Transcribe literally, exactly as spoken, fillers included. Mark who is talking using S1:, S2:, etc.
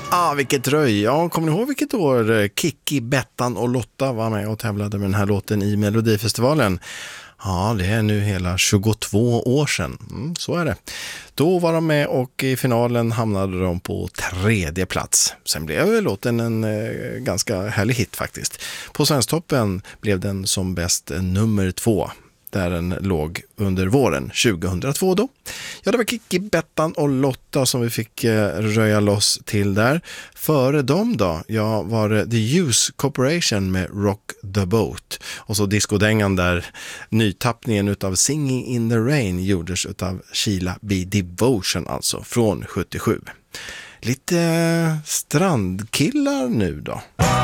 S1: Ah, vilket röj. Ja, kommer ni ihåg vilket år Kikki, Bettan och Lotta var med och tävlade med den här låten i Melodifestivalen? Ja, det är nu hela tjugotvå år sedan. Mm, så är det. Då var de med och i finalen hamnade de på tredje plats. Sen blev låten en eh, ganska härlig hit faktiskt. På Svensktoppen blev den som bäst nummer två. Där den låg under våren tjugohundratvå då. Ja, det var Kikki, Bettan och Lotta som vi fick eh, röja loss till där. Före dem då, ja, var det The Use Corporation med Rock the Boat. Och så diskodängan där, nytappningen utav Singing in the Rain gjordes utav Sheila B. Devotion, alltså från sjuttiosju. Lite strandkillar nu då.